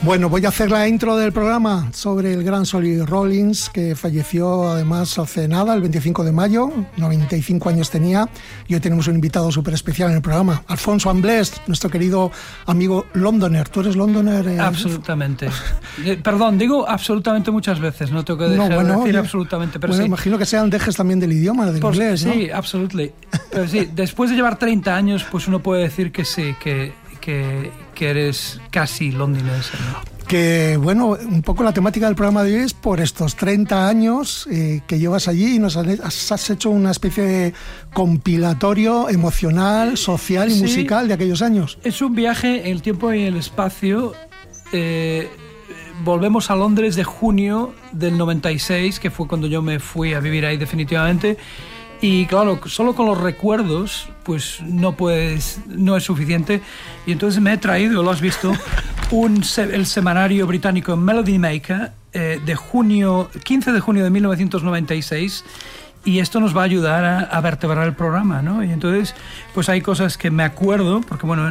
Bueno, voy a hacer la intro del programa sobre el gran Sonny Rollins, que falleció además hace nada, el 25 de mayo, 95 años tenía, y hoy tenemos un invitado súper especial en el programa, Alfonso Amblés, nuestro querido amigo londoner. ¿Tú eres londoner? Absolutamente. Perdón, digo absolutamente muchas veces, no tengo que dejar de decir absolutamente, pero bueno, sí. Imagino que sean dejes también del idioma, del inglés, ¿no? Sí, absolutely. Pero sí, después de llevar 30 años, pues uno puede decir que sí, que eres casi londinense, ¿no? Que bueno, un poco la temática del programa de hoy es por estos 30 años que llevas allí y nos has hecho una especie de compilatorio emocional, social y musical de aquellos años. Es un viaje en el tiempo y el espacio. Volvemos a Londres de junio del 96, que fue cuando yo me fui a vivir ahí definitivamente. Y claro, solo con los recuerdos, pues no es suficiente. Y entonces me he traído, lo has visto, el semanario británico Melody Maker de 15 de junio de 1996. Y esto nos va a ayudar a vertebrar el programa, ¿no? Y entonces, pues hay cosas que me acuerdo, porque bueno,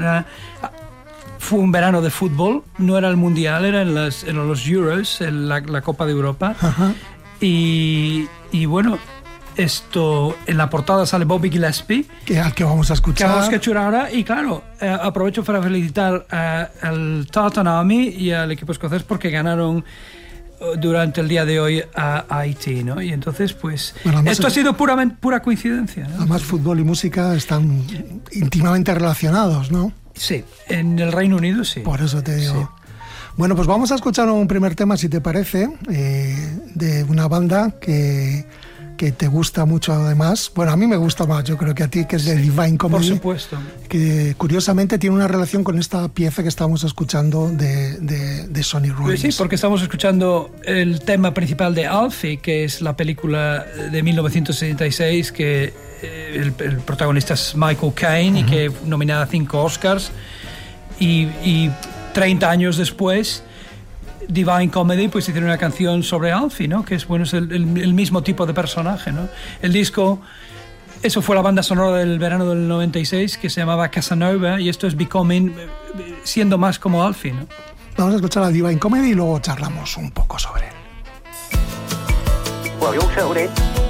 fue un verano de fútbol, no era el Mundial, era en los Euros, en la Copa de Europa. Ajá. Y bueno, esto, en la portada sale Bobby Gillespie, al que vamos a escuchar. Que vamos a escuchar ahora. Y claro, aprovecho para felicitar al Tartan Army y al equipo escocés porque ganaron durante el día de hoy a Haití, ¿no? Y entonces, pues, bueno, esto ha sido pura coincidencia, ¿no? Además, fútbol y música están íntimamente relacionados, ¿no? Sí, en el Reino Unido sí. Por eso te digo. Sí. Bueno, pues vamos a escuchar un primer tema, si te parece, de una banda que te gusta mucho además. Bueno, a mí me gusta más, yo creo que a ti, que es de Divine Comedy. Por supuesto. Que curiosamente tiene una relación con esta pieza que estamos escuchando de Sonny Rollins. Sí, porque estamos escuchando el tema principal de Alfie, que es la película de 1966, que el protagonista es Michael Caine, y que nominada a 5 Oscars. Y 30 años después, Divine Comedy pues hicieron una canción sobre Alfie, ¿no? Que es, bueno, es el mismo tipo de personaje, ¿no? El disco, eso fue la banda sonora del verano del 96, que se llamaba Casanova, y esto es Becoming, siendo más como Alfie, ¿no? Vamos a escuchar a Divine Comedy y luego charlamos un poco sobre él. Well, you all settled in?